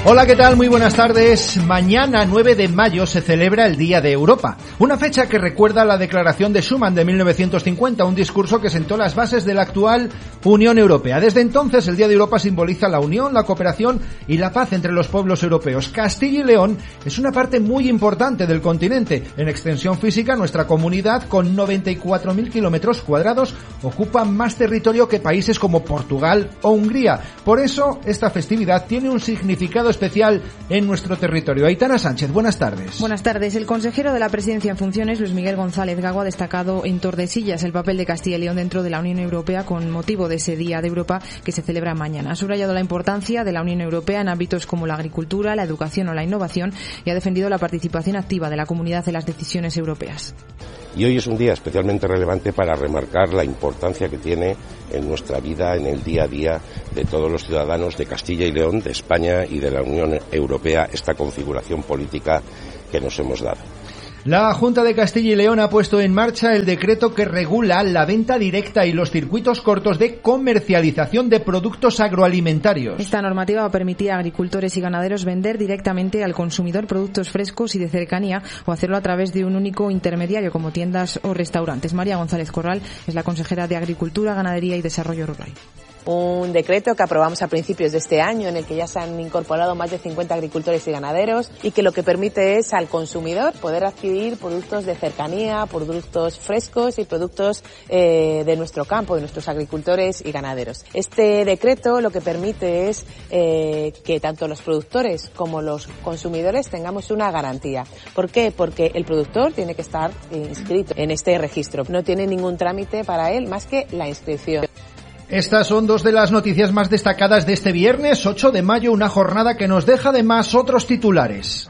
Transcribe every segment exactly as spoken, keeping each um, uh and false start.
Hola, ¿qué tal? Muy buenas tardes. Mañana, nueve de mayo, se celebra el Día de Europa. Una fecha que recuerda la Declaración de Schuman de mil novecientos cincuenta, un discurso que sentó las bases de la actual Unión Europea. Desde entonces, el Día de Europa simboliza la unión, la cooperación y la paz entre los pueblos europeos. Castilla y León es una parte muy importante del continente. En extensión física, nuestra comunidad, con noventa y cuatro mil kilómetros cuadrados, ocupa más territorio que países como Portugal o Hungría. Por eso, esta festividad tiene un significado especial en nuestro territorio. Aitana Sánchez, buenas tardes. Buenas tardes. El consejero de la Presidencia en funciones, Luis Miguel González Gago, ha destacado en Tordesillas el papel de Castilla y León dentro de la Unión Europea con motivo de ese Día de Europa que se celebra mañana. Ha subrayado la importancia de la Unión Europea en ámbitos como la agricultura, la educación o la innovación y ha defendido la participación activa de la comunidad en las decisiones europeas. Y hoy es un día especialmente relevante para remarcar la importancia que tiene en nuestra vida, en el día a día de todos los ciudadanos de Castilla y León, de España y de la Unión Europea, esta configuración política que nos hemos dado. La Junta de Castilla y León ha puesto en marcha el decreto que regula la venta directa y los circuitos cortos de comercialización de productos agroalimentarios. Esta normativa va a permitir a agricultores y ganaderos vender directamente al consumidor productos frescos y de cercanía o hacerlo a través de un único intermediario como tiendas o restaurantes. María González Corral es la consejera de Agricultura, Ganadería y Desarrollo Rural. Un decreto que aprobamos a principios de este año en el que ya se han incorporado más de cincuenta agricultores y ganaderos y que lo que permite es al consumidor poder adquirir productos de cercanía, productos frescos y productos eh, de nuestro campo, de nuestros agricultores y ganaderos. Este decreto lo que permite es eh, que tanto los productores como los consumidores tengamos una garantía. ¿Por qué? Porque el productor tiene que estar inscrito en este registro. No tiene ningún trámite para él más que la inscripción. Estas son dos de las noticias más destacadas de este viernes ocho de mayo, una jornada que nos deja además otros titulares.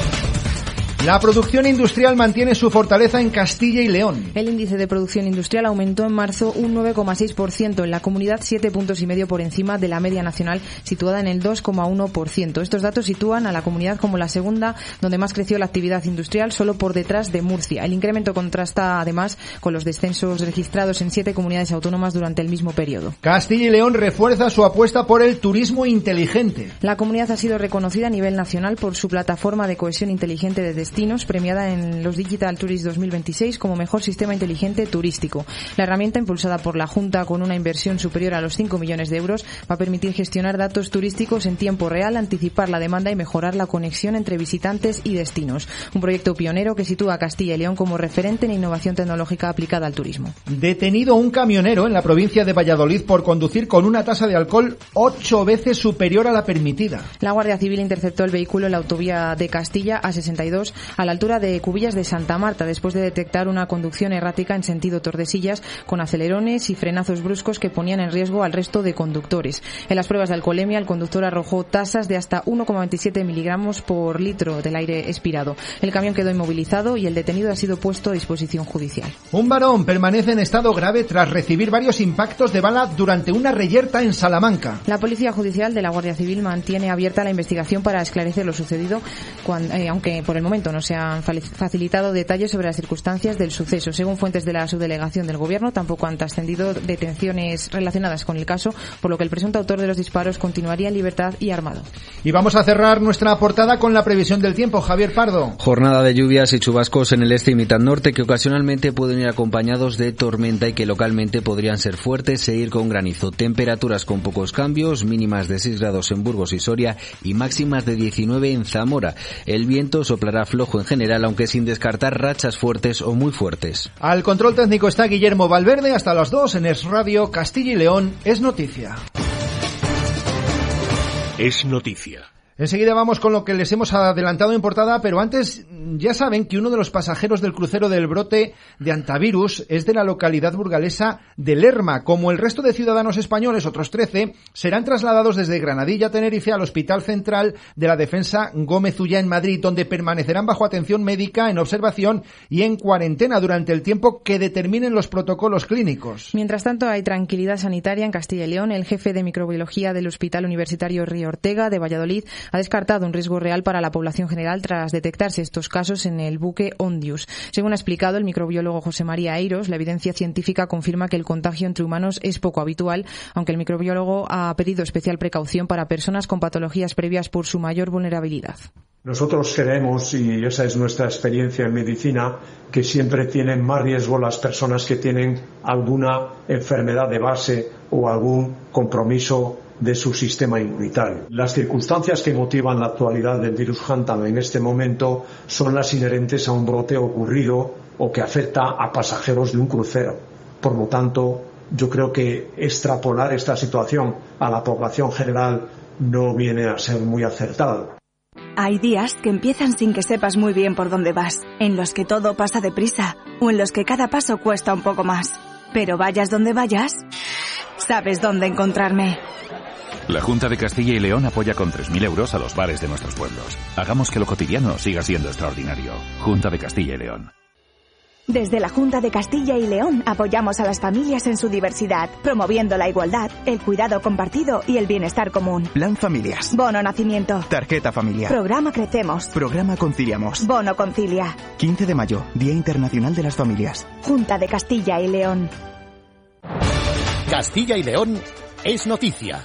La producción industrial mantiene su fortaleza en Castilla y León. El índice de producción industrial aumentó en marzo un nueve coma seis por ciento, en la comunidad siete puntos y medio por encima de la media nacional, situada en el dos coma uno por ciento. Estos datos sitúan a la comunidad como la segunda donde más creció la actividad industrial, solo por detrás de Murcia. El incremento contrasta además con los descensos registrados en siete comunidades autónomas durante el mismo periodo. Castilla y León refuerza su apuesta por el turismo inteligente. La comunidad ha sido reconocida a nivel nacional por su plataforma de cohesión inteligente de destinos, premiada en los Digital Tourist dos mil veintiséis como mejor sistema inteligente turístico. La herramienta, impulsada por la Junta con una inversión superior a los cinco millones de euros, va a permitir gestionar datos turísticos en tiempo real, anticipar la demanda y mejorar la conexión entre visitantes y destinos. Un proyecto pionero que sitúa a Castilla y León como referente en innovación tecnológica aplicada al turismo. Detenido un camionero en la provincia de Valladolid por conducir con una tasa de alcohol ocho veces superior a la permitida. La Guardia Civil interceptó el vehículo en la autovía de Castilla A sesenta y dos a la altura de Cubillas de Santa Marta, después de detectar una conducción errática en sentido Tordesillas con acelerones y frenazos bruscos que ponían en riesgo al resto de conductores. En las pruebas de alcoholemia, el conductor arrojó tasas de hasta uno coma veintisiete miligramos por litro del aire expirado. El camión quedó inmovilizado y el detenido ha sido puesto a disposición judicial. Un varón permanece en estado grave tras recibir varios impactos de bala durante una reyerta en Salamanca. La Policía Judicial de la Guardia Civil mantiene abierta la investigación para esclarecer lo sucedido, cuando, eh, aunque por el momento no se han facilitado detalles sobre las circunstancias del suceso. Según fuentes de la subdelegación del Gobierno, tampoco han trascendido detenciones relacionadas con el caso, por lo que el presunto autor de los disparos continuaría en libertad y armado. Y vamos a cerrar nuestra portada con la previsión del tiempo. Javier Pardo. Jornada de lluvias y chubascos en el este y mitad norte que ocasionalmente pueden ir acompañados de tormenta y que localmente podrían ser fuertes e ir con granizo. Temperaturas con pocos cambios, mínimas de seis grados en Burgos y Soria y máximas de diecinueve en Zamora. El viento soplará flojo en general, aunque sin descartar rachas fuertes o muy fuertes. Al control técnico está Guillermo Valverde. Hasta las dos en Es Radio. Castilla y León es noticia. Es noticia. Enseguida vamos con lo que les hemos adelantado en portada, pero antes ya saben que uno de los pasajeros del crucero del brote de antivirus es de la localidad burgalesa de Lerma. Como el resto de ciudadanos españoles, otros trece, serán trasladados desde Granadilla, Tenerife, al Hospital Central de la Defensa Gómez Ullá en Madrid, donde permanecerán bajo atención médica, en observación y en cuarentena durante el tiempo que determinen los protocolos clínicos. Mientras tanto, hay tranquilidad sanitaria en Castilla y León. El jefe de microbiología del Hospital Universitario Río Ortega de Valladolid Ha descartado un riesgo real para la población general tras detectarse estos casos en el buque Ondius. Según ha explicado el microbiólogo José María Eiros, la evidencia científica confirma que el contagio entre humanos es poco habitual, aunque el microbiólogo ha pedido especial precaución para personas con patologías previas por su mayor vulnerabilidad. Nosotros creemos, y esa es nuestra experiencia en medicina, que siempre tienen más riesgo las personas que tienen alguna enfermedad de base o algún compromiso de su sistema inmunitario. Las circunstancias que motivan la actualidad del virus Hantavirus en este momento son las inherentes a un brote ocurrido o que afecta a pasajeros de un crucero. Por lo tanto, yo creo que extrapolar esta situación a la población general no viene a ser muy acertado. Hay días que empiezan sin que sepas muy bien por dónde vas, en los que todo pasa deprisa o en los que cada paso cuesta un poco más. Pero vayas donde vayas, sabes dónde encontrarme. La Junta de Castilla y León apoya con tres mil euros a los bares de nuestros pueblos. Hagamos que lo cotidiano siga siendo extraordinario. Junta de Castilla y León. Desde la Junta de Castilla y León apoyamos a las familias en su diversidad, promoviendo la igualdad, el cuidado compartido y el bienestar común. Plan Familias. Bono Nacimiento. Tarjeta Familiar. Programa Crecemos. Programa Conciliamos. Bono Concilia. quince de mayo, Día Internacional de las Familias. Junta de Castilla y León. Castilla y León es noticia.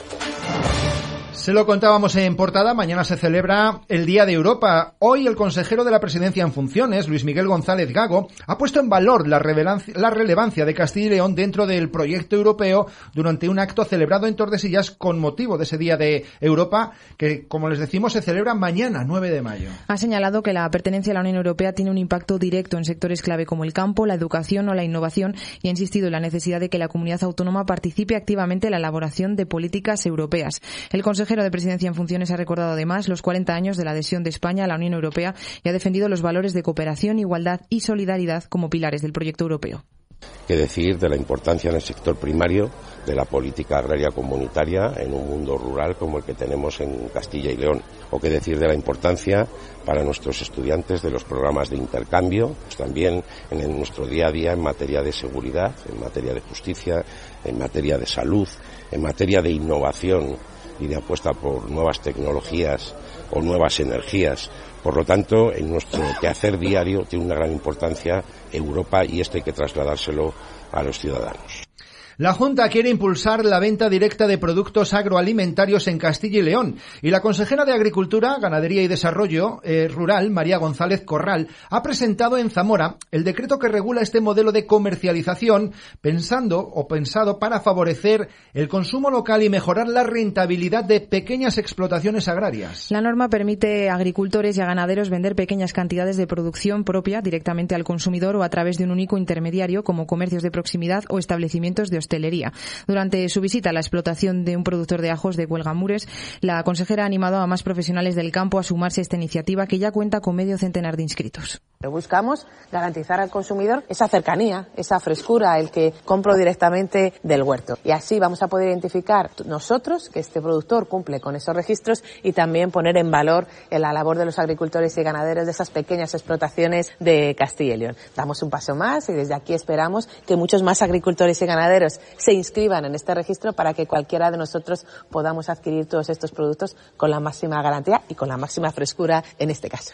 Se lo contábamos en portada, mañana se celebra el Día de Europa. Hoy el consejero de la Presidencia en funciones, Luis Miguel González Gago, ha puesto en valor la, la relevancia de Castilla y León dentro del proyecto europeo durante un acto celebrado en Tordesillas con motivo de ese Día de Europa que, como les decimos, se celebra mañana, nueve de mayo. Ha señalado que la pertenencia a la Unión Europea tiene un impacto directo en sectores clave como el campo, la educación o la innovación y ha insistido en la necesidad de que la comunidad autónoma participe activamente en la elaboración de políticas europeas. El consejero de Presidencia en funciones ha recordado además los cuarenta años de la adhesión de España a la Unión Europea y ha defendido los valores de cooperación, igualdad y solidaridad como pilares del proyecto europeo. ¿Qué decir de la importancia en el sector primario de la política agraria comunitaria en un mundo rural como el que tenemos en Castilla y León? ¿O qué decir de la importancia para nuestros estudiantes de los programas de intercambio, pues también en nuestro día a día en materia de seguridad, en materia de justicia, en materia de salud, en materia de innovación y de apuesta por nuevas tecnologías o nuevas energías? Por lo tanto, en nuestro quehacer diario tiene una gran importancia Europa y esto hay que trasladárselo a los ciudadanos. La Junta quiere impulsar la venta directa de productos agroalimentarios en Castilla y León y la consejera de Agricultura, Ganadería y Desarrollo eh, Rural, María González Corral, ha presentado en Zamora el decreto que regula este modelo de comercialización pensando o pensado para favorecer el consumo local y mejorar la rentabilidad de pequeñas explotaciones agrarias. La norma permite a agricultores y a ganaderos vender pequeñas cantidades de producción propia directamente al consumidor o a través de un único intermediario como comercios de proximidad o establecimientos de hostelería. Durante su visita a la explotación de un productor de ajos de Cuelgamures, la consejera ha animado a más profesionales del campo a sumarse a esta iniciativa que ya cuenta con medio centenar de inscritos. Buscamos garantizar al consumidor esa cercanía, esa frescura, el que compro directamente del huerto. Y así vamos a poder identificar nosotros que este productor cumple con esos registros y también poner en valor la labor de los agricultores y ganaderos de esas pequeñas explotaciones de Castilla y León. Damos un paso más y desde aquí esperamos que muchos más agricultores y ganaderos se inscriban en este registro para que cualquiera de nosotros podamos adquirir todos estos productos con la máxima garantía y con la máxima frescura en este caso.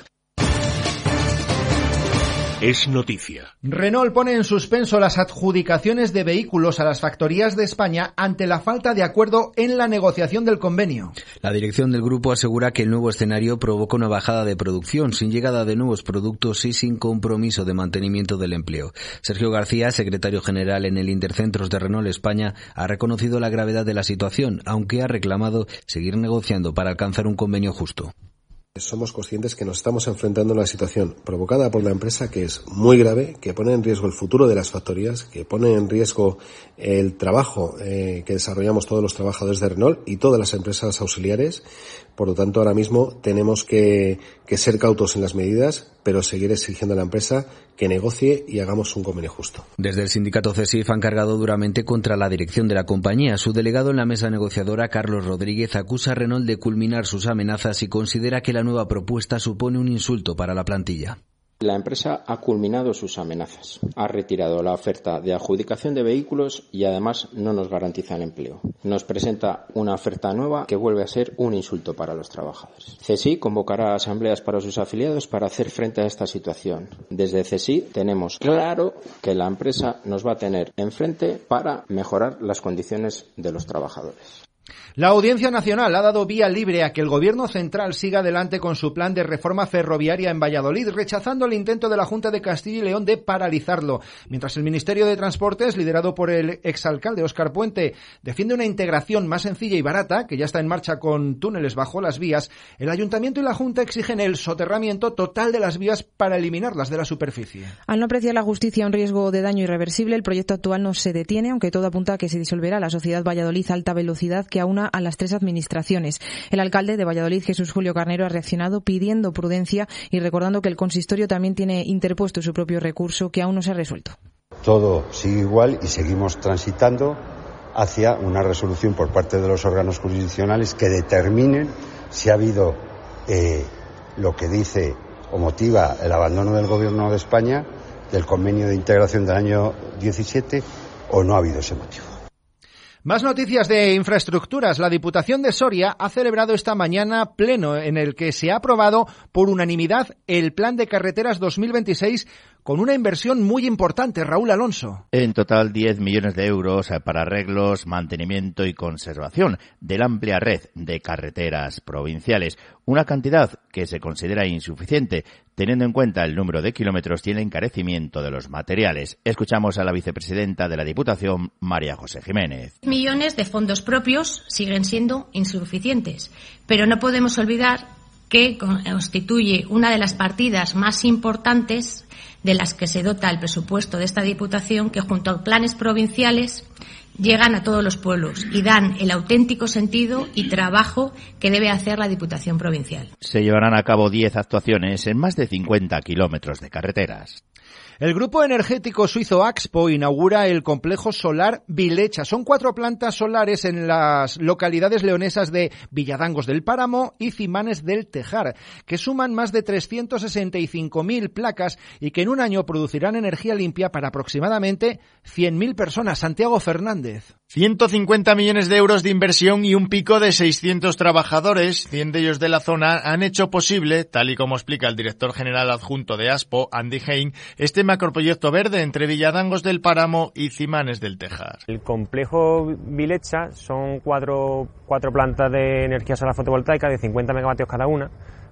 Es noticia. Renault pone en suspenso las adjudicaciones de vehículos a las factorías de España ante la falta de acuerdo en la negociación del convenio. La dirección del grupo asegura que el nuevo escenario provoca una bajada de producción, sin llegada de nuevos productos y sin compromiso de mantenimiento del empleo. Sergio García, secretario general en el Intercentros de Renault España, ha reconocido la gravedad de la situación, aunque ha reclamado seguir negociando para alcanzar un convenio justo. Somos conscientes que nos estamos enfrentando a una situación provocada por la empresa que es muy grave, que pone en riesgo el futuro de las factorías, que pone en riesgo el trabajo eh, que desarrollamos todos los trabajadores de Renault y todas las empresas auxiliares. Por lo tanto, ahora mismo tenemos que, que ser cautos en las medidas, pero seguir exigiendo a la empresa que negocie y hagamos un convenio justo. Desde el sindicato CESIF han cargado duramente contra la dirección de la compañía. Su delegado en la mesa negociadora, Carlos Rodríguez, acusa a Renault de culminar sus amenazas y considera que la nueva propuesta supone un insulto para la plantilla. La empresa ha culminado sus amenazas, ha retirado la oferta de adjudicación de vehículos y además no nos garantiza el empleo. Nos presenta una oferta nueva que vuelve a ser un insulto para los trabajadores. C S I convocará asambleas para sus afiliados para hacer frente a esta situación. Desde C S I tenemos claro que la empresa nos va a tener enfrente para mejorar las condiciones de los trabajadores. La Audiencia Nacional ha dado vía libre a que el Gobierno central siga adelante con su plan de reforma ferroviaria en Valladolid, rechazando el intento de la Junta de Castilla y León de paralizarlo. Mientras el Ministerio de Transportes, liderado por el exalcalde Óscar Puente, defiende una integración más sencilla y barata, que ya está en marcha con túneles bajo las vías, el Ayuntamiento y la Junta exigen el soterramiento total de las vías para eliminarlas de la superficie. Al no apreciar la justicia un riesgo de daño irreversible, el proyecto actual no se detiene, aunque todo apunta a que se disolverá la Sociedad Valladolid Alta Velocidad, que aúna a las tres administraciones. El alcalde de Valladolid, Jesús Julio Carnero, ha reaccionado pidiendo prudencia y recordando que el consistorio también tiene interpuesto su propio recurso, que aún no se ha resuelto. Todo sigue igual y seguimos transitando hacia una resolución por parte de los órganos jurisdiccionales que determinen si ha habido eh, lo que dice o motiva el abandono del Gobierno de España del convenio de integración del año diecisiete o no ha habido ese motivo. Más noticias de infraestructuras. La Diputación de Soria ha celebrado esta mañana pleno en el que se ha aprobado por unanimidad el Plan de Carreteras dos mil veintiséis con una inversión muy importante. Raúl Alonso. En total diez millones de euros para arreglos, mantenimiento y conservación de la amplia red de carreteras provinciales. Una cantidad que se considera insuficiente, teniendo en cuenta el número de kilómetros y el encarecimiento de los materiales. Escuchamos a la vicepresidenta de la Diputación, María José Jiménez. Millones de fondos propios siguen siendo insuficientes, pero no podemos olvidar que constituye una de las partidas más importantes de las que se dota el presupuesto de esta Diputación, que junto a planes provinciales llegan a todos los pueblos y dan el auténtico sentido y trabajo que debe hacer la Diputación Provincial. Se llevarán a cabo diez actuaciones en más de cincuenta kilómetros de carreteras. El grupo energético suizo Axpo inaugura el complejo solar Vilecha. Son cuatro plantas solares en las localidades leonesas de Villadangos del Páramo y Cimanes del Tejar, que suman más de trescientos sesenta y cinco mil placas y que en un año producirán energía limpia para aproximadamente cien mil personas. Santiago Fernández. ciento cincuenta millones de euros de inversión y un pico de seiscientos trabajadores, cien de ellos de la zona, han hecho posible, tal y como explica el director general adjunto de Axpo, Andy Hein, este macroproyecto verde entre Villadangos del Páramo y Cimanes del Tejar. El complejo Vilecha son cuatro, cuatro plantas de energía solar fotovoltaica de cincuenta megavatios cada una.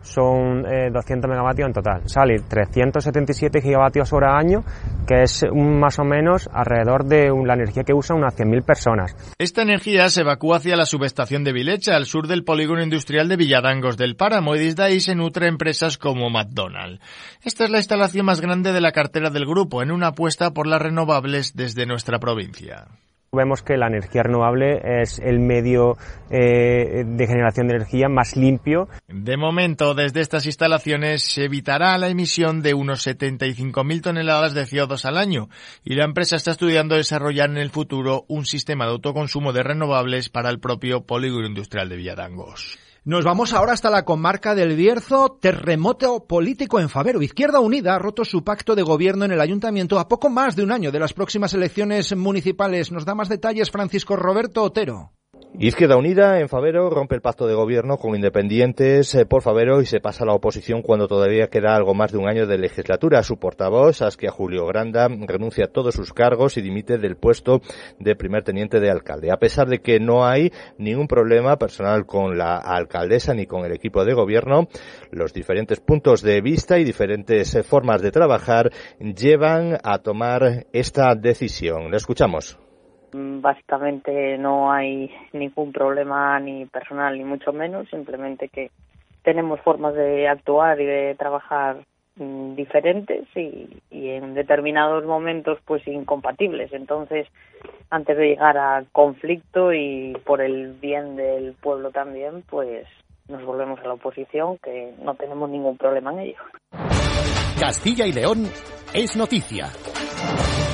Son eh, doscientos megavatios en total. Sale trescientos setenta y siete gigavatios hora año, que es un, más o menos alrededor de un, la energía que usan unas cien mil personas. Esta energía se evacúa hacia la subestación de Vilecha, al sur del polígono industrial de Villadangos del Páramo, y desde ahí se nutre empresas como McDonald's. Esta es la instalación más grande de la cartera del grupo, en una apuesta por las renovables desde nuestra provincia. Vemos que la energía renovable es el medio eh, de generación de energía más limpio. De momento, desde estas instalaciones se evitará la emisión de unos setenta y cinco mil toneladas de C O dos al año y la empresa está estudiando desarrollar en el futuro un sistema de autoconsumo de renovables para el propio polígono industrial de Villadangos. Nos vamos ahora hasta la comarca del Bierzo. Terremoto político en Fabero. Izquierda Unida ha roto su pacto de gobierno en el ayuntamiento a poco más de un año de las próximas elecciones municipales. Nos da más detalles Francisco Roberto Otero. Izquierda Unida en Fabero rompe el pacto de gobierno con Independientes eh, por Fabero y se pasa a la oposición cuando todavía queda algo más de un año de legislatura. Su portavoz, Askia Julio Granda, renuncia a todos sus cargos y dimite del puesto de primer teniente de alcalde. A pesar de que no hay ningún problema personal con la alcaldesa ni con el equipo de gobierno, los diferentes puntos de vista y diferentes eh, formas de trabajar llevan a tomar esta decisión. Le escuchamos. Básicamente no hay ningún problema ni personal ni mucho menos, simplemente que tenemos formas de actuar y de trabajar mm, diferentes y, y en determinados momentos pues incompatibles. Entonces, antes de llegar a conflicto y por el bien del pueblo también, pues nos volvemos a la oposición, que no tenemos ningún problema en ello. Castilla y León es noticia.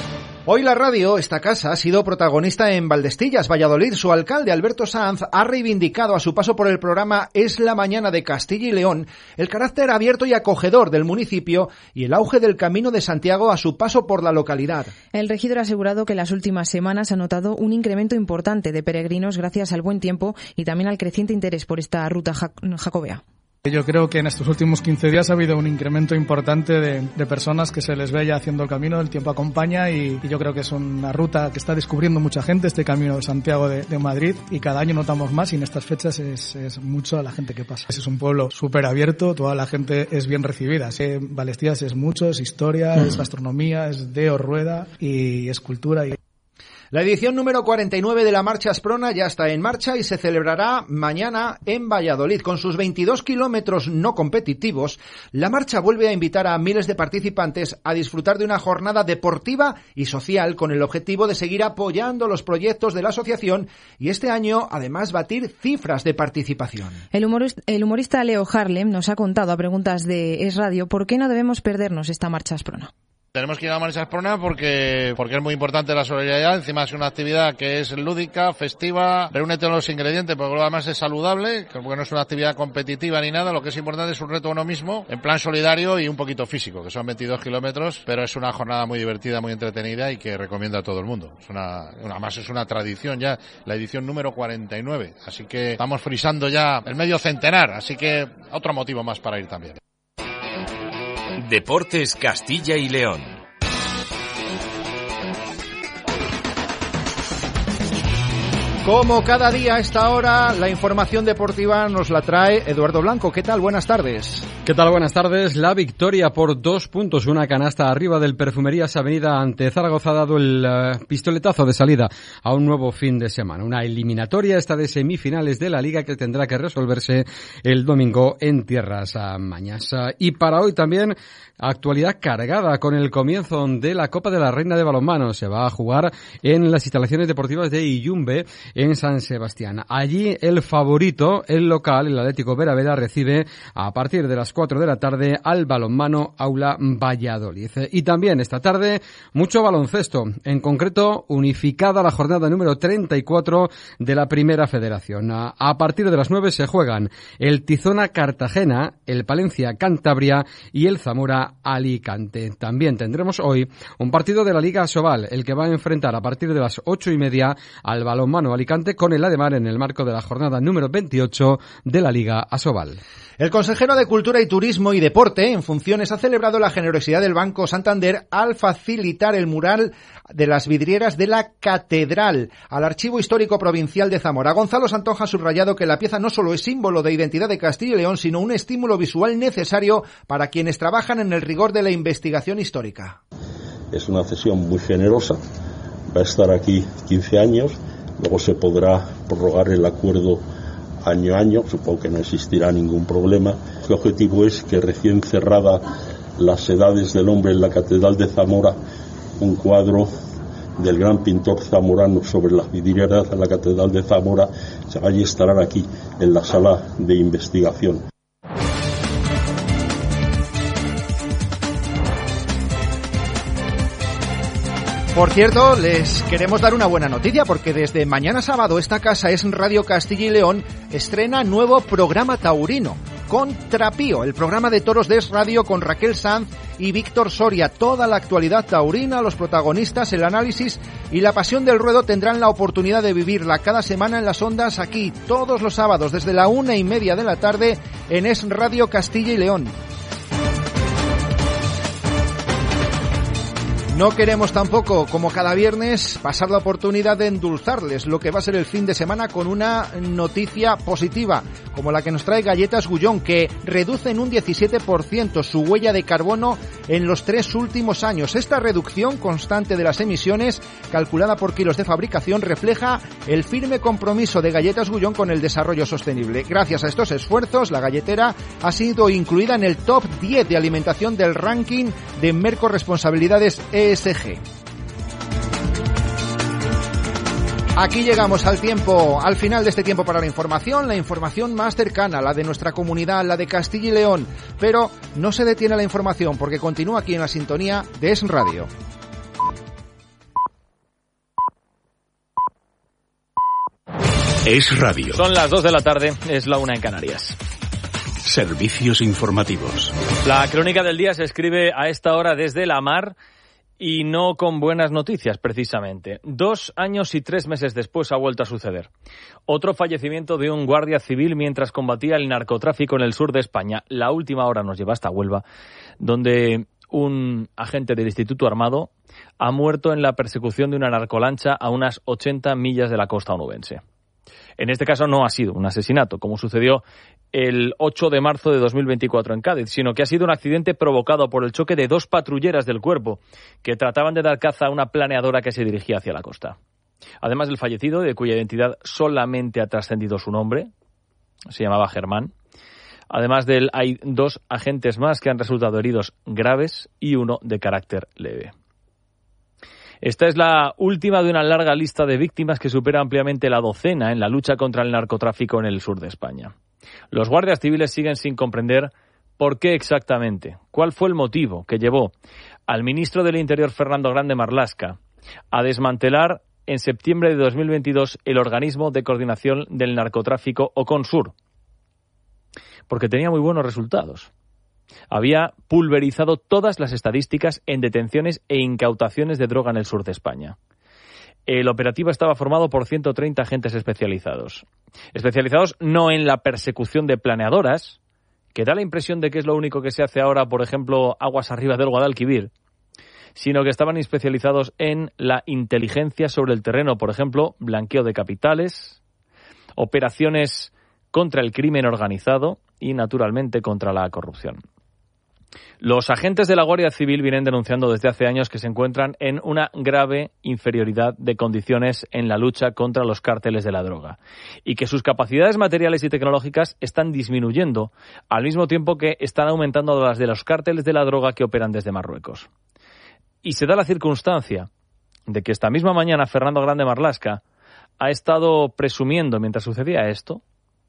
Hoy la radio, esta casa, ha sido protagonista en Valdestillas, Valladolid. Su alcalde, Alberto Sanz, ha reivindicado a su paso por el programa Es la Mañana de Castilla y León el carácter abierto y acogedor del municipio y el auge del Camino de Santiago a su paso por la localidad. El regidor ha asegurado que en las últimas semanas ha notado un incremento importante de peregrinos gracias al buen tiempo y también al creciente interés por esta ruta jacobea. Yo creo que en estos últimos quince días ha habido un incremento importante de, de personas que se les ve ya haciendo el camino, el tiempo acompaña y, y yo creo que es una ruta que está descubriendo mucha gente, este Camino de Santiago de, de Madrid, y cada año notamos más y en estas fechas es, es mucho la gente que pasa. Es un pueblo súper abierto, toda la gente es bien recibida. Eh, Valdestillas es mucho, es historia, es gastronomía, es deo, rueda y escultura. Y... La edición número cuarenta y nueve de la Marcha Asprona ya está en marcha y se celebrará mañana en Valladolid. Con sus veintidós kilómetros no competitivos, la marcha vuelve a invitar a miles de participantes a disfrutar de una jornada deportiva y social con el objetivo de seguir apoyando los proyectos de la asociación y este año, además, batir cifras de participación. El humorista, el humorista Leo Harlem nos ha contado a preguntas de Es Radio por qué no debemos perdernos esta Marcha Asprona. Tenemos que ir a la Marcha Asprona porque, porque es muy importante la solidaridad. Encima es una actividad que es lúdica, festiva, reúne todos los ingredientes, porque además es saludable, porque no es una actividad competitiva ni nada. Lo que es importante es un reto a uno mismo, en plan solidario y un poquito físico, que son veintidós kilómetros, pero es una jornada muy divertida, muy entretenida y que recomiendo a todo el mundo. Es una, además es una tradición ya, la edición número cuarenta y nueve. Así que estamos frisando ya el medio centenar, así que otro motivo más para ir también. Deportes Castilla y León. Como cada día a esta hora, la información deportiva nos la trae Eduardo Blanco. ¿Qué tal? Buenas tardes. ¿Qué tal? Buenas tardes. La victoria por dos puntos, una canasta arriba del Perfumerías Avenida ante Zaragoza ha dado el uh, pistoletazo de salida a un nuevo fin de semana. Una eliminatoria esta de semifinales de la Liga que tendrá que resolverse el domingo en tierras uh, mañas. Uh, y para hoy también actualidad cargada con el comienzo de la Copa de la Reina de Balonmano. Se va a jugar en las instalaciones deportivas de Iyumbe en San Sebastián. Allí el favorito, el local, el Atlético Veravera, recibe a partir de las cuatro de la tarde al Balonmano Aula Valladolid. Y también esta tarde mucho baloncesto, en concreto unificada la jornada número treinta y cuatro de la Primera Federación. A, a partir de las nueve se juegan el Tizona Cartagena, el Palencia Cantabria y el Zamora Alicante. También tendremos hoy un partido de la Liga Asobal, el que va a enfrentar a partir de las ocho y media al Balonmano Alicante con el Ademar en el marco de la jornada número veintiocho de la Liga Asobal. El consejero de Cultura y Turismo y Deporte en funciones ha celebrado la generosidad del Banco Santander al facilitar el mural de las vidrieras de la Catedral al Archivo Histórico Provincial de Zamora. Gonzalo Santoja ha subrayado que la pieza no solo es símbolo de identidad de Castilla y León, sino un estímulo visual necesario para quienes trabajan en el rigor de la investigación histórica. Es una cesión muy generosa, va a estar aquí quince años, luego se podrá prorrogar el acuerdo año a año, supongo que no existirá ningún problema. El objetivo es que recién cerrada las edades del hombre en la Catedral de Zamora, un cuadro del gran pintor zamorano sobre las vidrieras de la Catedral de Zamora se vaya a instalar aquí en la sala de investigación. Por cierto, les queremos dar una buena noticia porque desde mañana sábado esta casa Es Radio Castilla y León estrena nuevo programa taurino con Trapío, el programa de toros de Es Radio con Raquel Sanz y Víctor Soria. Toda la actualidad taurina, los protagonistas, el análisis y la pasión del ruedo tendrán la oportunidad de vivirla cada semana en las ondas aquí, todos los sábados desde la una y media de la tarde en Es Radio Castilla y León. No queremos tampoco, como cada viernes, pasar la oportunidad de endulzarles lo que va a ser el fin de semana con una noticia positiva, como la que nos trae Galletas Gullón, que reduce en un diecisiete por ciento su huella de carbono en los tres últimos años. Esta reducción constante de las emisiones, calculada por kilos de fabricación, refleja el firme compromiso de Galletas Gullón con el desarrollo sostenible. Gracias a estos esfuerzos, la galletera ha sido incluida en el top diez de alimentación del ranking de Merco Responsabilidades E S G. Aquí llegamos al tiempo, al final de este tiempo para la información, la información más cercana, la de nuestra comunidad, la de Castilla y León. Pero no se detiene la información porque continúa aquí en la sintonía de Es Radio. Es radio. Son las dos de la tarde, es la una en Canarias. Servicios informativos. La crónica del día se escribe a esta hora desde la mar y no con buenas noticias, precisamente. Dos años y tres meses después ha vuelto a suceder. Otro fallecimiento de un guardia civil mientras combatía el narcotráfico en el sur de España. La última hora nos lleva hasta Huelva, donde un agente del Instituto Armado ha muerto en la persecución de una narcolancha a unas ochenta millas de la costa onubense. En este caso no ha sido un asesinato, como sucedió el ocho de marzo de dos mil veinticuatro en Cádiz, sino que ha sido un accidente provocado por el choque de dos patrulleras del cuerpo que trataban de dar caza a una planeadora que se dirigía hacia la costa. Además del fallecido, de cuya identidad solamente ha trascendido su nombre, se llamaba Germán. Además de él, hay dos agentes más que han resultado heridos graves y uno de carácter leve. Esta es la última de una larga lista de víctimas que supera ampliamente la docena en la lucha contra el narcotráfico en el sur de España. Los guardias civiles siguen sin comprender por qué exactamente, cuál fue el motivo que llevó al ministro del Interior, Fernando Grande Marlaska, a desmantelar en septiembre de dos mil veintidós el organismo de coordinación del narcotráfico Oconsur, porque tenía muy buenos resultados. Había pulverizado todas las estadísticas en detenciones e incautaciones de droga en el sur de España. El operativo estaba formado por ciento treinta agentes especializados. Especializados no en la persecución de planeadoras, que da la impresión de que es lo único que se hace ahora, por ejemplo, aguas arriba del Guadalquivir, sino que estaban especializados en la inteligencia sobre el terreno, por ejemplo, blanqueo de capitales, operaciones contra el crimen organizado y, naturalmente, contra la corrupción. Los agentes de la Guardia Civil vienen denunciando desde hace años que se encuentran en una grave inferioridad de condiciones en la lucha contra los cárteles de la droga y que sus capacidades materiales y tecnológicas están disminuyendo al mismo tiempo que están aumentando las de los cárteles de la droga que operan desde Marruecos. Y se da la circunstancia de que esta misma mañana Fernando Grande Marlaska ha estado presumiendo, mientras sucedía esto,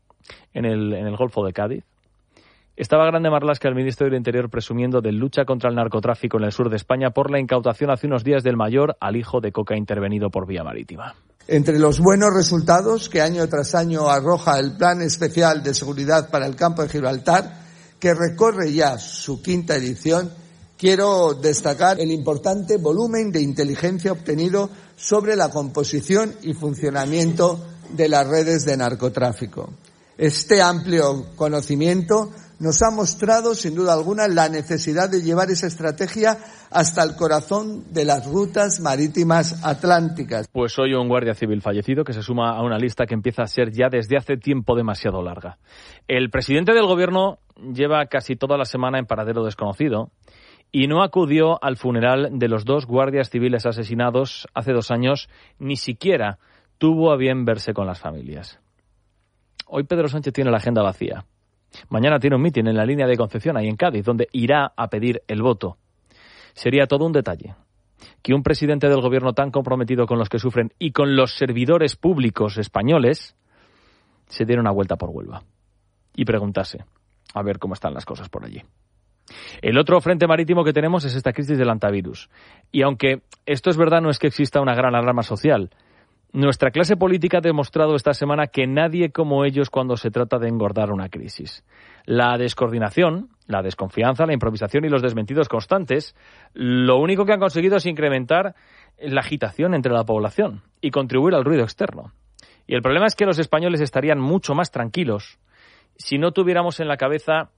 en el, en el Golfo de Cádiz, estaba Grande Marlaska, el ministro del Interior, presumiendo de lucha contra el narcotráfico en el sur de España por la incautación hace unos días del mayor al hijo de coca intervenido por vía marítima. Entre los buenos resultados que año tras año arroja el Plan Especial de Seguridad para el Campo de Gibraltar, que recorre ya su quinta edición, quiero destacar el importante volumen de inteligencia obtenido sobre la composición y funcionamiento de las redes de narcotráfico. Este amplio conocimiento nos ha mostrado, sin duda alguna, la necesidad de llevar esa estrategia hasta el corazón de las rutas marítimas atlánticas. Pues hoy un guardia civil fallecido que se suma a una lista que empieza a ser ya desde hace tiempo demasiado larga. El presidente del gobierno lleva casi toda la semana en paradero desconocido y no acudió al funeral de los dos guardias civiles asesinados hace dos años, ni siquiera tuvo a bien verse con las familias. Hoy Pedro Sánchez tiene la agenda vacía. Mañana tiene un mitin en la línea de Concepción, ahí en Cádiz, donde irá a pedir el voto. Sería todo un detalle que un presidente del gobierno tan comprometido con los que sufren y con los servidores públicos españoles se diera una vuelta por Huelva y preguntase a ver cómo están las cosas por allí. El otro frente marítimo que tenemos es esta crisis del hantavirus. Y aunque esto es verdad, no es que exista una gran alarma social. Nuestra clase política ha demostrado esta semana que nadie como ellos cuando se trata de engordar una crisis. La descoordinación, la desconfianza, la improvisación y los desmentidos constantes, lo único que han conseguido es incrementar la agitación entre la población y contribuir al ruido externo. Y el problema es que los españoles estarían mucho más tranquilos si no tuviéramos en la cabeza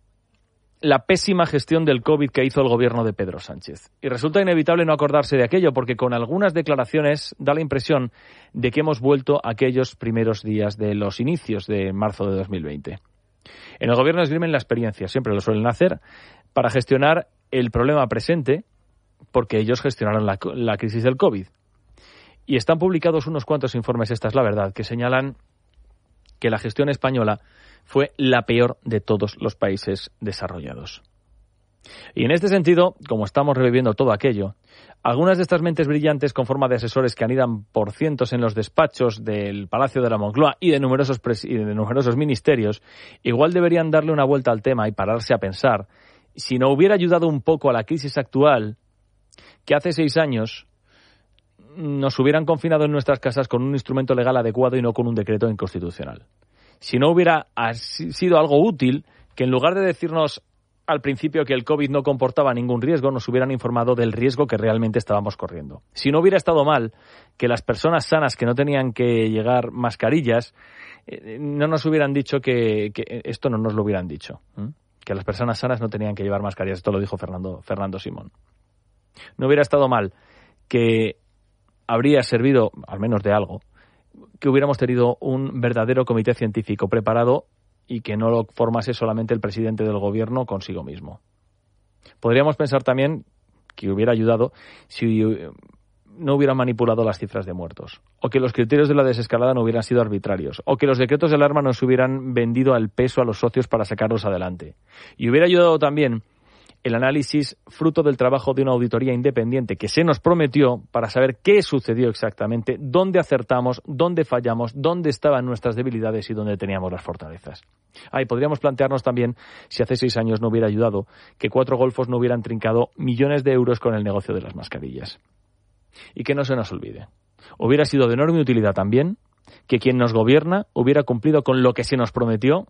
la pésima gestión del COVID que hizo el gobierno de Pedro Sánchez. Y resulta inevitable no acordarse de aquello, porque con algunas declaraciones da la impresión de que hemos vuelto a aquellos primeros días de los inicios de marzo de dos mil veinte. En el gobierno esgrimen la experiencia, siempre lo suelen hacer, para gestionar el problema presente, porque ellos gestionaron la, la crisis del COVID. Y están publicados unos cuantos informes, esta es la verdad, que señalan que la gestión española fue la peor de todos los países desarrollados. Y en este sentido, como estamos reviviendo todo aquello, algunas de estas mentes brillantes con forma de asesores que anidan por cientos en los despachos del Palacio de la Moncloa y de numerosos, pres- y de numerosos ministerios, igual deberían darle una vuelta al tema y pararse a pensar si no hubiera ayudado un poco a la crisis actual que hace seis años nos hubieran confinado en nuestras casas con un instrumento legal adecuado y no con un decreto inconstitucional. Si no hubiera sido algo útil, que en lugar de decirnos al principio que el COVID no comportaba ningún riesgo, nos hubieran informado del riesgo que realmente estábamos corriendo. Si no hubiera estado mal que las personas sanas que no tenían que llevar mascarillas, eh, no nos hubieran dicho que, que esto no nos lo hubieran dicho, ¿eh? Que las personas sanas no tenían que llevar mascarillas. Esto lo dijo Fernando, Fernando Simón. No hubiera estado mal que habría servido, al menos de algo, que hubiéramos tenido un verdadero comité científico preparado y que no lo formase solamente el presidente del gobierno consigo mismo. Podríamos pensar también que hubiera ayudado si no hubieran manipulado las cifras de muertos, o que los criterios de la desescalada no hubieran sido arbitrarios, o que los decretos de alarma no se hubieran vendido al peso a los socios para sacarlos adelante. Y hubiera ayudado también el análisis fruto del trabajo de una auditoría independiente que se nos prometió para saber qué sucedió exactamente, dónde acertamos, dónde fallamos, dónde estaban nuestras debilidades y dónde teníamos las fortalezas. Ahí podríamos plantearnos también si hace seis años no hubiera ayudado que cuatro golfos no hubieran trincado millones de euros con el negocio de las mascarillas. Y que no se nos olvide, hubiera sido de enorme utilidad también que quien nos gobierna hubiera cumplido con lo que se nos prometió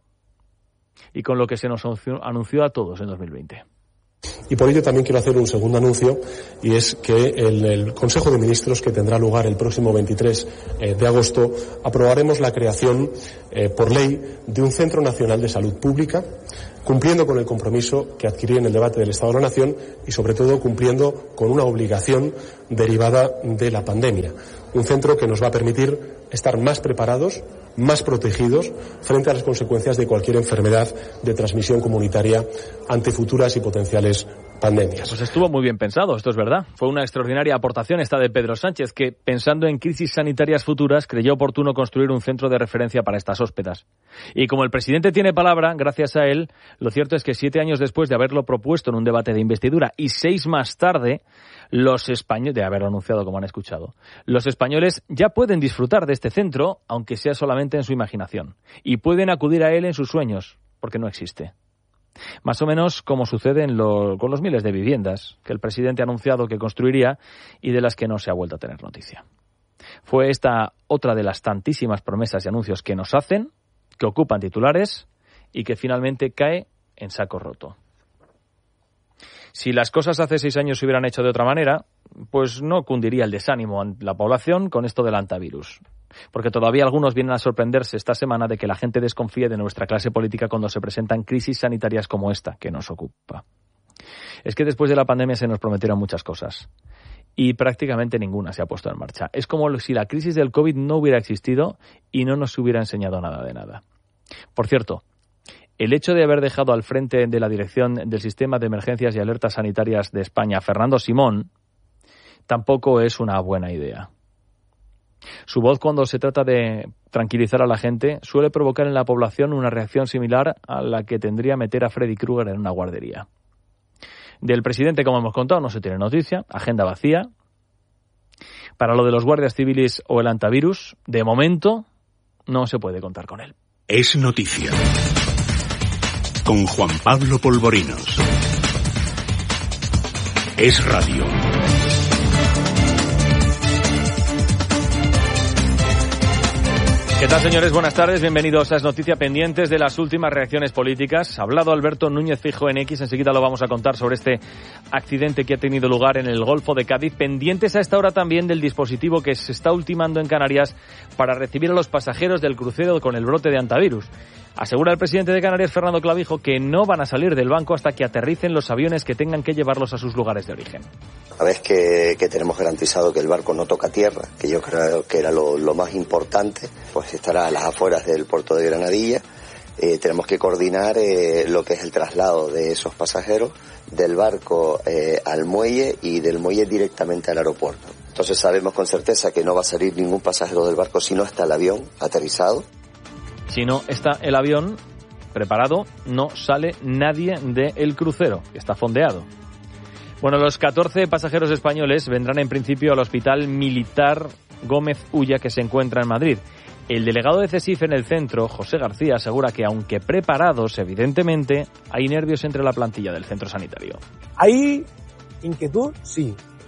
y con lo que se nos anunció a todos en dos mil veinte. Y por ello también quiero hacer un segundo anuncio, y es que en el Consejo de Ministros, que tendrá lugar el próximo veintitrés de agosto, aprobaremos la creación eh, por ley de un Centro Nacional de Salud Pública, cumpliendo con el compromiso que adquirí en el debate del Estado de la Nación y, sobre todo, cumpliendo con una obligación derivada de la pandemia. Un centro que nos va a permitir estar más preparados, más protegidos frente a las consecuencias de cualquier enfermedad de transmisión comunitaria ante futuras y potenciales pandemias. Pues estuvo muy bien pensado, esto es verdad. Fue una extraordinaria aportación esta de Pedro Sánchez, que, pensando en crisis sanitarias futuras, creyó oportuno construir un centro de referencia para estas hóspedas. Y como el presidente tiene palabra, gracias a él, lo cierto es que siete años después de haberlo propuesto en un debate de investidura y seis más tarde, los españoles, de haberlo anunciado como han escuchado, los españoles ya pueden disfrutar de este centro, aunque sea solamente en su imaginación, y pueden acudir a él en sus sueños, porque no existe. Más o menos como sucede en lo, con los miles de viviendas que el presidente ha anunciado que construiría y de las que no se ha vuelto a tener noticia. Fue esta otra de las tantísimas promesas y anuncios que nos hacen, que ocupan titulares y que finalmente cae en saco roto. Si las cosas hace seis años se hubieran hecho de otra manera, pues no cundiría el desánimo en la población con esto del antivirus. Porque todavía algunos vienen a sorprenderse esta semana de que la gente desconfíe de nuestra clase política cuando se presentan crisis sanitarias como esta que nos ocupa. Es que después de la pandemia se nos prometieron muchas cosas y prácticamente ninguna se ha puesto en marcha. Es como si la crisis del COVID no hubiera existido y no nos hubiera enseñado nada de nada. Por cierto, el hecho de haber dejado al frente de la dirección del Sistema de Emergencias y Alertas Sanitarias de España a Fernando Simón tampoco es una buena idea. Su voz, cuando se trata de tranquilizar a la gente, suele provocar en la población una reacción similar a la que tendría meter a Freddy Krueger en una guardería. Del presidente, como hemos contado, no se tiene noticia, agenda vacía. Para lo de los guardias civiles o el antivirus, de momento, no se puede contar con él. Es noticia. Con Juan Pablo Polvorinos. Es radio. ¿Qué tal, señores? Buenas tardes. Bienvenidos a Es Noticia, pendientes de las últimas reacciones políticas. Ha hablado Alberto Núñez Feijóo en X. Enseguida lo vamos a contar sobre este accidente que ha tenido lugar en el Golfo de Cádiz. Pendientes a esta hora también del dispositivo que se está ultimando en Canarias para recibir a los pasajeros del crucero con el brote de antivirus. Asegura el presidente de Canarias, Fernando Clavijo, que no van a salir del banco hasta que aterricen los aviones que tengan que llevarlos a sus lugares de origen. Una vez que, que tenemos garantizado que el barco no toca tierra, que yo creo que era lo, lo más importante, pues estará a las afueras del puerto de Granadilla. Eh, tenemos que coordinar eh, lo que es el traslado de esos pasajeros del barco eh, al muelle y del muelle directamente al aeropuerto. Entonces sabemos con certeza que no va a salir ningún pasajero del barco si no está el avión aterrizado. Si no está el avión preparado, no sale nadie del crucero, que está fondeado. Bueno, los catorce pasajeros españoles vendrán en principio al Hospital Militar Gómez Ulla, que se encuentra en Madrid. El delegado de CESIF en el centro, José García, asegura que, aunque preparados, evidentemente, hay nervios entre la plantilla del centro sanitario. ¿Hay inquietud? Sí.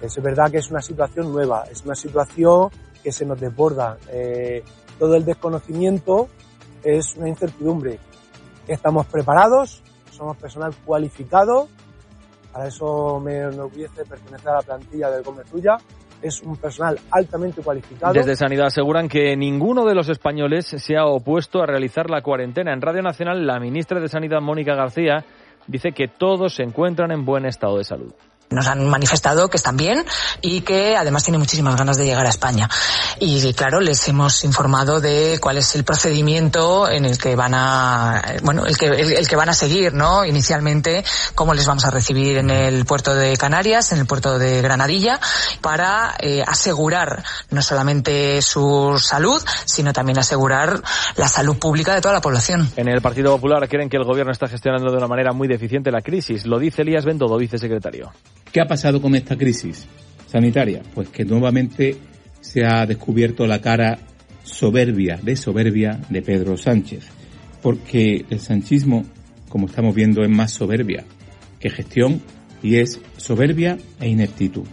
Es verdad que es una situación nueva, es una situación que se nos desborda. Eh, todo el desconocimiento es una incertidumbre. Estamos preparados, somos personal cualificado, para eso me enorgullece pertenecer a la plantilla del Comersulla. Es un personal altamente cualificado. Desde Sanidad aseguran que ninguno de los españoles se ha opuesto a realizar la cuarentena. En Radio Nacional, la ministra de Sanidad, Mónica García, dice que todos se encuentran en buen estado de salud. Nos han manifestado que están bien y que además tienen muchísimas ganas de llegar a España. Y claro, les hemos informado de cuál es el procedimiento en el que van a, bueno, el que, el, el que van a seguir, ¿no? Inicialmente, cómo les vamos a recibir en el puerto de Canarias, en el puerto de Granadilla, para eh, asegurar no solamente su salud, sino también asegurar la salud pública de toda la población. En el Partido Popular creen que el gobierno está gestionando de una manera muy deficiente la crisis. Lo dice Elías Bendodo, vicesecretario. ¿Qué ha pasado con esta crisis sanitaria? Pues que nuevamente se ha descubierto la cara soberbia, de soberbia de Pedro Sánchez. Porque el sanchismo, como estamos viendo, es más soberbia que gestión y es soberbia e ineptitud.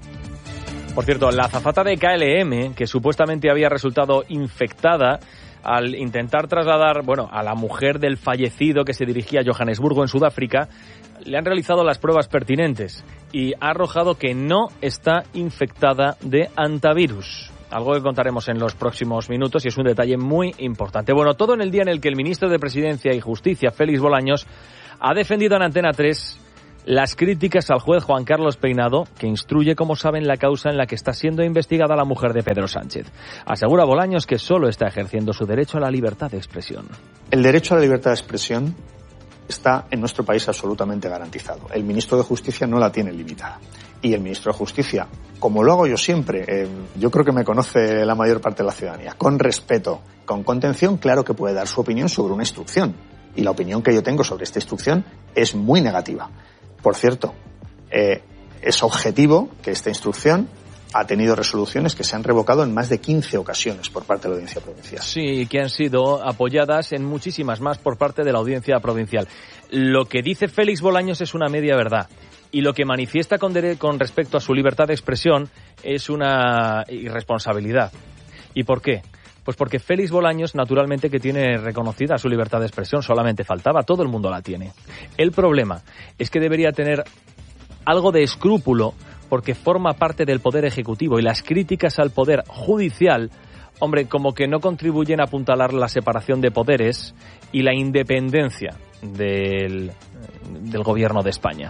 Por cierto, la azafata de K L M, que supuestamente había resultado infectada al intentar trasladar, bueno, a la mujer del fallecido que se dirigía a Johannesburgo, en Sudáfrica, le han realizado las pruebas pertinentes y ha arrojado que no está infectada de hantavirus. Algo que contaremos en los próximos minutos y es un detalle muy importante. Bueno, todo en el día en el que el ministro de Presidencia y Justicia, Félix Bolaños, ha defendido en Antena tres las críticas al juez Juan Carlos Peinado, que instruye, como saben, la causa en la que está siendo investigada la mujer de Pedro Sánchez. Asegura Bolaños que solo está ejerciendo su derecho a la libertad de expresión. El derecho a la libertad de expresión está en nuestro país absolutamente garantizado. El ministro de Justicia no la tiene limitada. Y el ministro de Justicia, como lo hago yo siempre, eh, yo creo que me conoce la mayor parte de la ciudadanía, con respeto, con contención, claro que puede dar su opinión sobre una instrucción. Y la opinión que yo tengo sobre esta instrucción es muy negativa. Por cierto, eh, es objetivo que esta instrucción ha tenido resoluciones que se han revocado en más de quince ocasiones por parte de la Audiencia Provincial. Sí, que han sido apoyadas en muchísimas más por parte de la Audiencia Provincial. Lo que dice Félix Bolaños es una media verdad. Y lo que manifiesta con, dere- con respecto a su libertad de expresión es una irresponsabilidad. ¿Y por qué? Pues porque Félix Bolaños, naturalmente, que tiene reconocida su libertad de expresión, solamente faltaba, todo el mundo la tiene. El problema es que debería tener algo de escrúpulo porque forma parte del Poder Ejecutivo y las críticas al Poder Judicial, hombre, como que no contribuyen a apuntalar la separación de poderes y la independencia del, del Gobierno de España.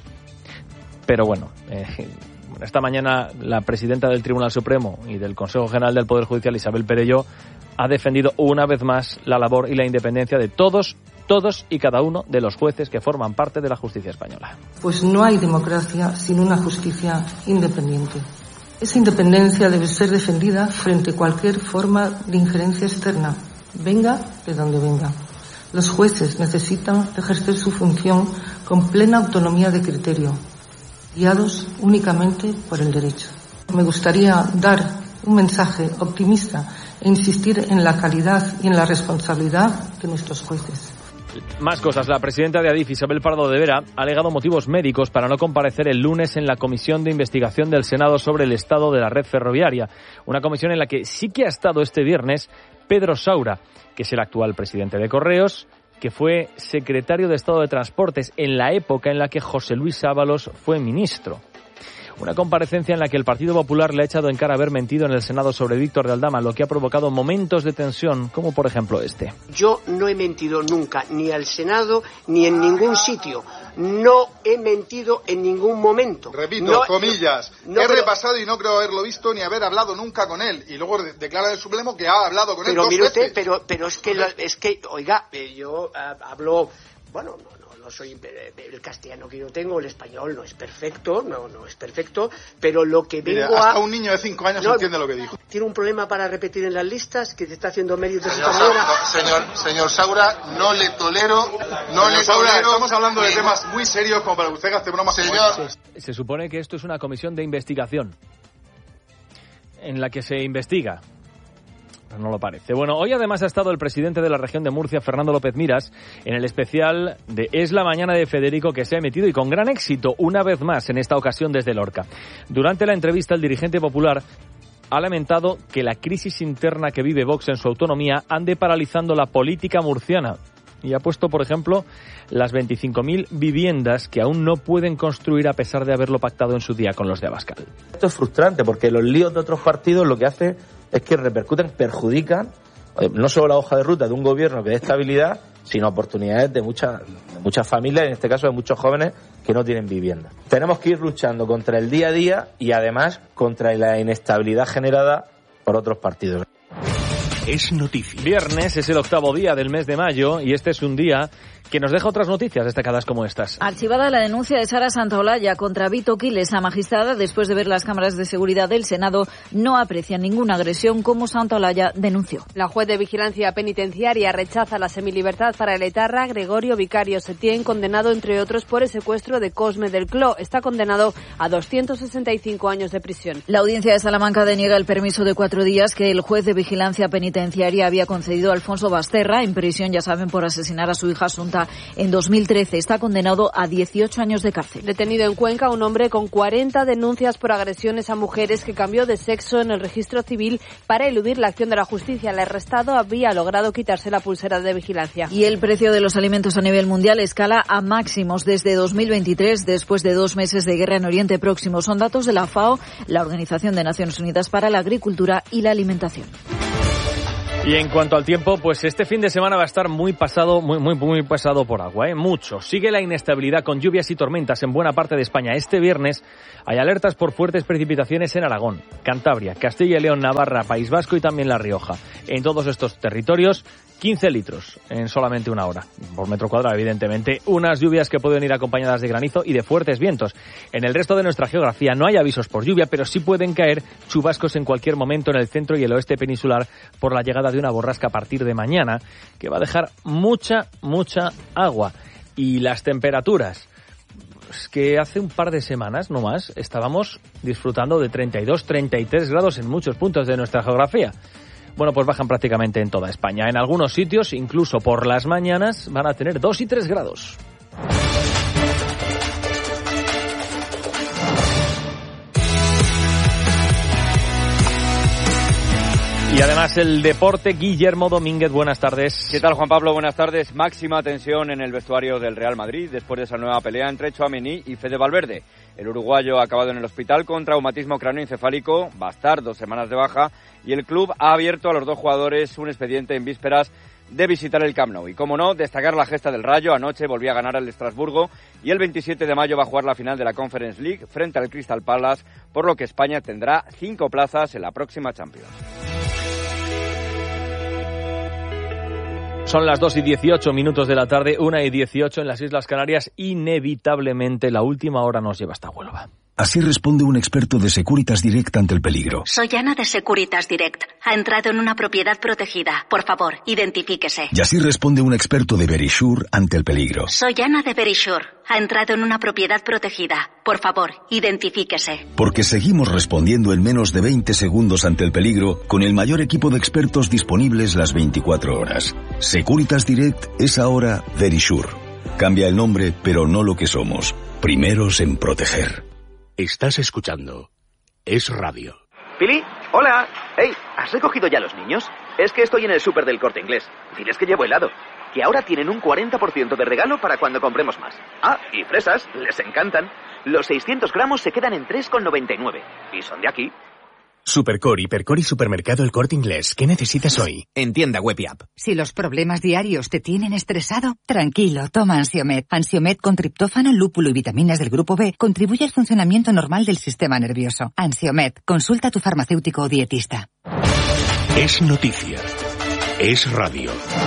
Pero bueno, eh, esta mañana la presidenta del Tribunal Supremo y del Consejo General del Poder Judicial, Isabel Perelló, ha defendido una vez más la labor y la independencia de todos, todos y cada uno de los jueces que forman parte de la justicia española. Pues no hay democracia sin una justicia independiente. Esa independencia debe ser defendida frente a cualquier forma de injerencia externa, venga de donde venga. Los jueces necesitan ejercer su función con plena autonomía de criterio, guiados únicamente por el derecho. Me gustaría dar un mensaje optimista e insistir en la calidad y en la responsabilidad de nuestros jueces. Más cosas. La presidenta de Adif, Isabel Pardo de Vera, ha alegado motivos médicos para no comparecer el lunes en la comisión de investigación del Senado sobre el estado de la red ferroviaria. Una comisión en la que sí que ha estado este viernes Pedro Saura, que es el actual presidente de Correos, que fue secretario de Estado de Transportes en la época en la que José Luis Ábalos fue ministro. Una comparecencia en la que el Partido Popular le ha echado en cara haber mentido en el Senado sobre Víctor de Aldama, lo que ha provocado momentos de tensión, como por ejemplo este. Yo no he mentido nunca, ni al Senado, ni en ningún sitio. No he mentido en ningún momento. Repito, no, comillas, no, he pero, repasado y no creo haberlo visto ni haber hablado nunca con él. Y luego declara el Supremo que ha hablado con pero él dos mire usted, veces. Pero, pero es que, lo, es que, oiga, yo uh, hablo, bueno, no, no. No soy el castellano que yo tengo, el español no es perfecto, no no es perfecto, pero lo que vengo Mira, hasta a... un niño de cinco años no, entiende lo que dijo. ¿Tiene un problema para repetir en las listas que se está haciendo medios de señor, esta manera? no, señor, señor Saura, no le tolero, no señor le Saura, tolero. Estamos hablando de temas muy serios como para que usted gaste bromas. Señor. Se supone que esto es una comisión de investigación en la que se investiga. Pues no lo parece. Bueno, hoy además ha estado el presidente de la región de Murcia, Fernando López Miras, en el especial de Es la Mañana de Federico, que se ha emitido y con gran éxito una vez más, en esta ocasión desde Lorca. Durante la entrevista, el dirigente popular ha lamentado que la crisis interna que vive Vox en su autonomía ande paralizando la política murciana. Y ha puesto, por ejemplo, las veinticinco mil viviendas que aún no pueden construir a pesar de haberlo pactado en su día con los de Abascal. Esto es frustrante porque los líos de otros partidos lo que hace es que repercuten, perjudican no solo la hoja de ruta de un gobierno que dé estabilidad, sino oportunidades de muchas, de muchas familias, en este caso de muchos jóvenes que no tienen vivienda. Tenemos que ir luchando contra el día a día y además contra la inestabilidad generada por otros partidos. Es noticia. Viernes es el octavo día del mes de mayo y este es un día que nos deja otras noticias destacadas como estas. Archivada la denuncia de Sara Santaolalla contra Vito Quiles, la magistrada, después de ver las cámaras de seguridad del Senado, no aprecia ninguna agresión como Santaolalla denunció. La juez de vigilancia penitenciaria rechaza la semilibertad para el etarra Gregorio Vicario Setién, condenado entre otros por el secuestro de Cosme del Cló. Está condenado a doscientos sesenta y cinco años de prisión. La audiencia de Salamanca deniega el permiso de cuatro días que el juez de vigilancia penitenciaria había concedido a Alfonso Basterra, en prisión, ya saben, por asesinar a su hija Asunta en dos mil trece. Está condenado a dieciocho años de cárcel. Detenido en Cuenca un hombre con cuarenta denuncias por agresiones a mujeres que cambió de sexo en el registro civil para eludir la acción de la justicia. El arrestado había logrado quitarse la pulsera de vigilancia. Y el precio de los alimentos a nivel mundial escala a máximos desde dos mil veintitrés, después de dos meses de guerra en Oriente Próximo. Son datos de la FAO, la Organización de Naciones Unidas para la Agricultura y la Alimentación. Y en cuanto al tiempo, pues este fin de semana va a estar muy pasado, muy muy muy pasado por agua, ¿eh? Mucho. Sigue la inestabilidad con lluvias y tormentas en buena parte de España. Este viernes hay alertas por fuertes precipitaciones en Aragón, Cantabria, Castilla y León, Navarra, País Vasco y también La Rioja. En todos estos territorios, quince litros en solamente una hora, por metro cuadrado, evidentemente. Unas lluvias que pueden ir acompañadas de granizo y de fuertes vientos. En el resto de nuestra geografía no hay avisos por lluvia, pero sí pueden caer chubascos en cualquier momento en el centro y el oeste peninsular por la llegada de una borrasca a partir de mañana, que va a dejar mucha, mucha agua. Y las temperaturas, pues que hace un par de semanas no más estábamos disfrutando de treinta y dos, treinta y tres grados en muchos puntos de nuestra geografía. Bueno, pues bajan prácticamente en toda España. En algunos sitios, incluso por las mañanas, van a tener dos y tres grados. Y además el deporte, Guillermo Domínguez, buenas tardes. ¿Qué tal, Juan Pablo? Buenas tardes. Máxima tensión en el vestuario del Real Madrid después de esa nueva pelea entre Tchouaméni y Fede Valverde. El uruguayo ha acabado en el hospital con traumatismo cráneoencefálico, va a estar dos semanas de baja, y el club ha abierto a los dos jugadores un expediente en vísperas de visitar el Camp Nou. Y como no, destacar la gesta del Rayo. Anoche volvió a ganar al Estrasburgo y el veintisiete de mayo va a jugar la final de la Conference League frente al Crystal Palace, por lo que España tendrá cinco plazas en la próxima Champions. Son las dos y dieciocho minutos de la tarde, una y dieciocho en las Islas Canarias. Inevitablemente la última hora nos lleva hasta Huelva. Así responde un experto de Securitas Direct ante el peligro. Soy Ana de Securitas Direct. Ha entrado en una propiedad protegida. Por favor, identifíquese. Y así responde un experto de Verisure ante el peligro. Soy Ana de Verisure. Ha entrado en una propiedad protegida. Por favor, identifíquese. Porque seguimos respondiendo en menos de veinte segundos ante el peligro con el mayor equipo de expertos disponibles las veinticuatro horas. Securitas Direct es ahora Verisure. Cambia el nombre, pero no lo que somos. Primeros en proteger. Estás escuchando Es Radio. Pili, hola. Hey, ¿has recogido ya a los niños? Es que estoy en el súper del Corte Inglés. Diles que llevo helado. Que ahora tienen un cuarenta por ciento de regalo para cuando compremos más. Ah, y fresas, les encantan. Los seiscientos gramos se quedan en tres con noventa y nueve. Y son de aquí. Supercore, Hipercore y Supermercado El Corte Inglés. ¿Qué necesitas hoy? En tienda web y app. Si los problemas diarios te tienen estresado, tranquilo, toma Ansiomed. Ansiomed con triptófano, lúpulo y vitaminas del grupo B contribuye al funcionamiento normal del sistema nervioso. Ansiomed, consulta a tu farmacéutico o dietista. Es noticia. Es radio.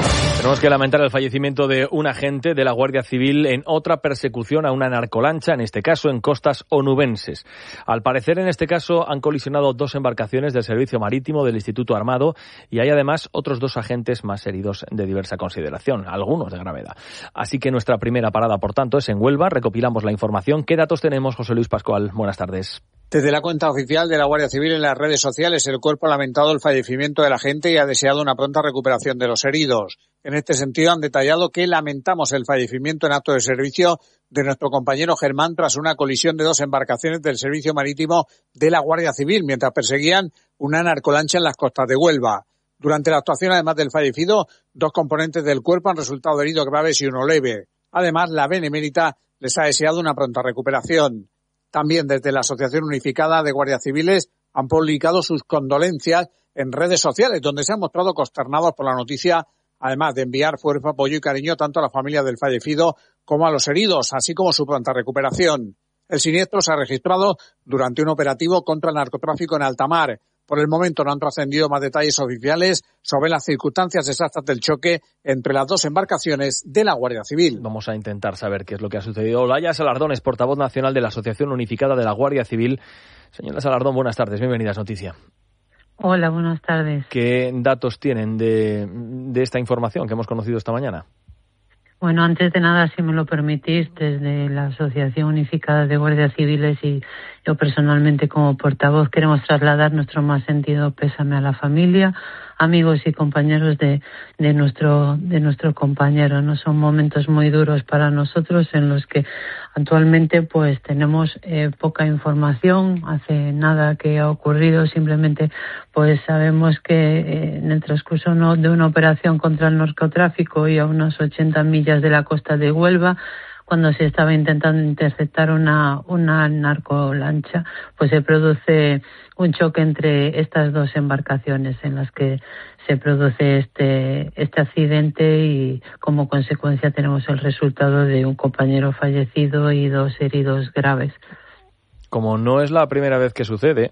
Tenemos que lamentar el fallecimiento de un agente de la Guardia Civil en otra persecución a una narcolancha, en este caso en costas onubenses. Al parecer, en este caso, han colisionado dos embarcaciones del Servicio Marítimo del Instituto Armado y hay además otros dos agentes más heridos de diversa consideración, algunos de gravedad. Así que nuestra primera parada, por tanto, es en Huelva. Recopilamos la información. ¿Qué datos tenemos, José Luis Pascual? Buenas tardes. Desde la cuenta oficial de la Guardia Civil en las redes sociales, el cuerpo ha lamentado el fallecimiento del agente y ha deseado una pronta recuperación de los heridos. En este sentido, han detallado que lamentamos el fallecimiento en acto de servicio de nuestro compañero Germán tras una colisión de dos embarcaciones del Servicio Marítimo de la Guardia Civil mientras perseguían una narcolancha en las costas de Huelva. Durante la actuación, además del fallecido, dos componentes del cuerpo han resultado heridos graves y uno leve. Además, la Benemérita les ha deseado una pronta recuperación. También desde la Asociación Unificada de Guardias Civiles han publicado sus condolencias en redes sociales, donde se han mostrado consternados por la noticia, además de enviar fuerza, apoyo y cariño tanto a la familia del fallecido como a los heridos, así como su pronta recuperación. El siniestro se ha registrado durante un operativo contra el narcotráfico en alta mar. Por el momento no han trascendido más detalles oficiales sobre las circunstancias exactas del choque entre las dos embarcaciones de la Guardia Civil. Vamos a intentar saber qué es lo que ha sucedido. Olaya Salardón es portavoz nacional de la Asociación Unificada de la Guardia Civil. Señora Salardón, buenas tardes. Bienvenidas, Noticia. Hola, buenas tardes. ¿Qué datos tienen de, de esta información que hemos conocido esta mañana? Bueno, antes de nada, si me lo permitís, desde la Asociación Unificada de Guardias Civiles y yo personalmente como portavoz queremos trasladar nuestro más sentido pésame a la familia, amigos y compañeros de, de nuestro de nuestro compañero. No son momentos muy duros para nosotros en los que actualmente pues tenemos eh, poca información. Hace nada que ha ocurrido, simplemente pues sabemos que eh, en el transcurso no, de una operación contra el narcotráfico y a unas ochenta millas de la costa de Huelva, cuando se estaba intentando interceptar una una narcolancha, pues se produce un choque entre estas dos embarcaciones en las que se produce este este accidente y como consecuencia tenemos el resultado de un compañero fallecido y dos heridos graves. Como no es la primera vez que sucede,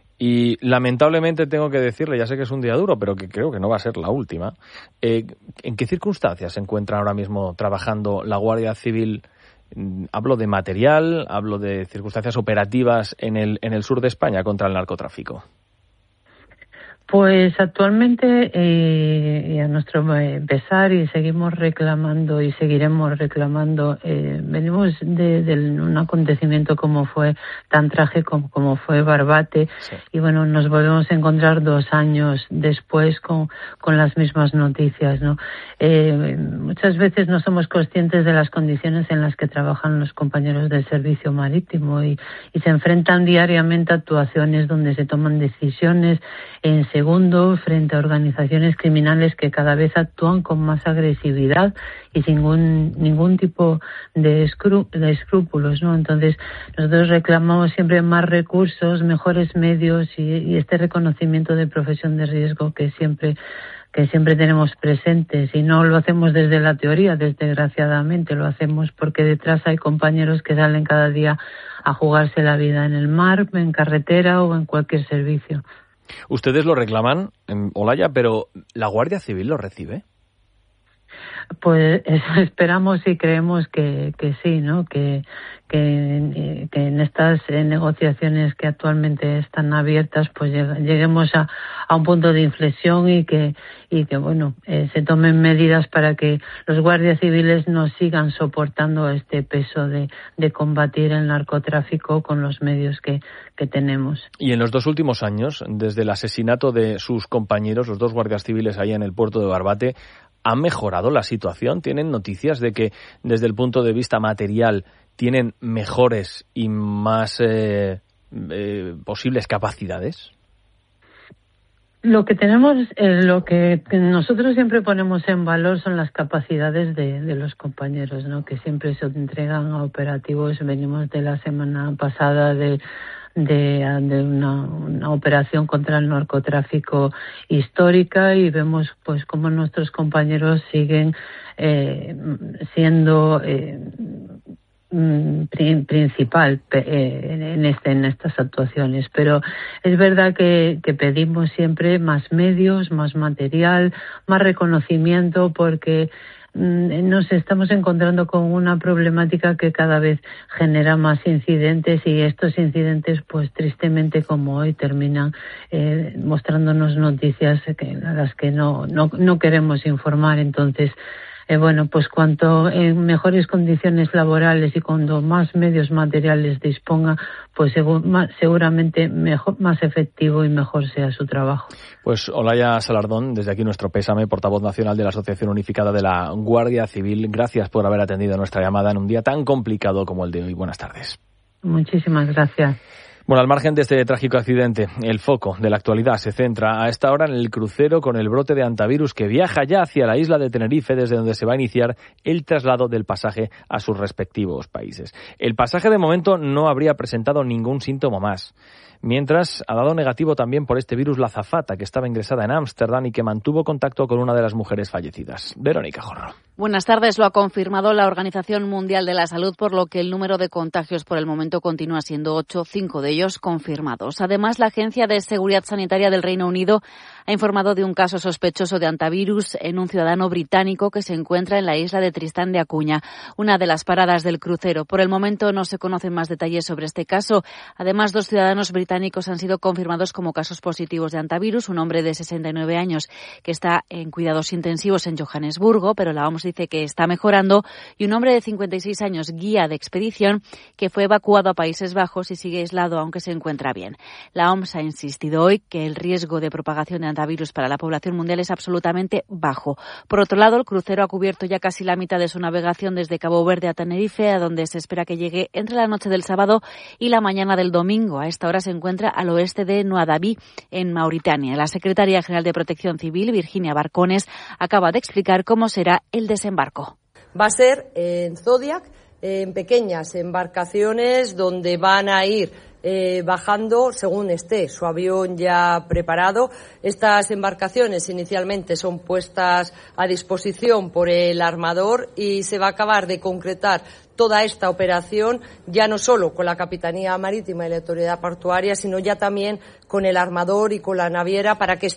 y lamentablemente tengo que decirle, ya sé que es un día duro, pero que creo que no va a ser la última, eh, ¿en qué circunstancias se encuentra ahora mismo trabajando la Guardia Civil? Hablo de material, hablo de circunstancias operativas en el, en el sur de España contra el narcotráfico. Pues actualmente eh, y a nuestro pesar y seguimos reclamando y seguiremos reclamando, eh, venimos de, de un acontecimiento como fue tan trágico como, como fue Barbate, sí. Y bueno, nos volvemos a encontrar dos años después con, con las mismas noticias, ¿no? Eh, muchas veces no somos conscientes de las condiciones en las que trabajan los compañeros del servicio marítimo y, y se enfrentan diariamente a actuaciones donde se toman decisiones en segundo frente a organizaciones criminales que cada vez actúan con más agresividad y sin ningún, ningún tipo de, escru, de escrúpulos, ¿no? Entonces, nosotros reclamamos siempre más recursos, mejores medios y, y este reconocimiento de profesión de riesgo que siempre que siempre tenemos presentes, y no lo hacemos desde la teoría, desgraciadamente, lo hacemos porque detrás hay compañeros que salen cada día a jugarse la vida en el mar, en carretera o en cualquier servicio. Ustedes lo reclaman, Olaya, pero ¿la Guardia Civil lo recibe? Pues esperamos y creemos que, que sí, ¿no? Que, que, que en estas negociaciones que actualmente están abiertas, pues lleguemos a, a un punto de inflexión y que, y que bueno, eh, se tomen medidas para que los guardias civiles no sigan soportando este peso de, de combatir el narcotráfico con los medios que, que tenemos. Y en los dos últimos años, desde el asesinato de sus compañeros, los dos guardias civiles ahí en el puerto de Barbate, ¿ha mejorado la situación? ¿Tienen noticias de que desde el punto de vista material tienen mejores y más eh, eh, posibles capacidades? Lo que tenemos, eh, lo que nosotros siempre ponemos en valor son las capacidades de, de los compañeros, ¿no? Que siempre se entregan a operativos. Venimos de la semana pasada de de, de una, una operación contra el narcotráfico histórica y vemos pues cómo nuestros compañeros siguen eh, siendo eh, principal en este en estas actuaciones, pero es verdad que, que pedimos siempre más medios, más material, más reconocimiento, porque nos estamos encontrando con una problemática que cada vez genera más incidentes, y estos incidentes, pues tristemente como hoy, terminan eh, mostrándonos noticias que, a las que no, no, no queremos informar. Entonces, Eh, bueno, pues cuanto en mejores condiciones laborales y cuanto más medios materiales disponga, pues seguro, más, seguramente mejor, más efectivo y mejor sea su trabajo. Pues Olaya Salardón, desde aquí nuestro pésame, portavoz nacional de la Asociación Unificada de la Guardia Civil. Gracias por haber atendido nuestra llamada en un día tan complicado como el de hoy. Buenas tardes. Muchísimas gracias. Bueno, al margen de este trágico accidente, el foco de la actualidad se centra a esta hora en el crucero con el brote de hantavirus que viaja ya hacia la isla de Tenerife, desde donde se va a iniciar el traslado del pasaje a sus respectivos países. El pasaje de momento no habría presentado ningún síntoma más. Mientras, ha dado negativo también por este virus la azafata, que estaba ingresada en Ámsterdam y que mantuvo contacto con una de las mujeres fallecidas. Verónica Jorro. Buenas tardes. Lo ha confirmado la Organización Mundial de la Salud, por lo que el número de contagios por el momento continúa siendo ocho, cinco de ellos confirmados. Además, la Agencia de Seguridad Sanitaria del Reino Unido ha informado de un caso sospechoso de hantavirus en un ciudadano británico que se encuentra en la isla de Tristán de Acuña, una de las paradas del crucero. Por el momento no se conocen más detalles sobre este caso. Además, dos ciudadanos británicos han sido confirmados como casos positivos de hantavirus. Un hombre de sesenta y nueve años que está en cuidados intensivos en Johannesburgo, pero la O M S dice que está mejorando, y un hombre de cincuenta y seis años, guía de expedición, que fue evacuado a Países Bajos y sigue aislado, aunque se encuentra bien. La O M S ha insistido hoy que el riesgo de propagación de hantavirus para la población mundial es absolutamente bajo. Por otro lado, el crucero ha cubierto ya casi la mitad de su navegación desde Cabo Verde a Tenerife, a donde se espera que llegue entre la noche del sábado y la mañana del domingo. A esta hora se encuentra al oeste de Nuadhabi, en Mauritania. La secretaria general de Protección Civil, Virginia Barcones, acaba de explicar cómo será el desembarco. Va a ser en Zodiac, en pequeñas embarcaciones donde van a ir Eh, bajando según esté su avión ya preparado. Estas embarcaciones inicialmente son puestas a disposición por el armador y se va a acabar de concretar toda esta operación ya no solo con la Capitanía Marítima y la Autoridad Portuaria, sino ya también con el armador y con la naviera, para que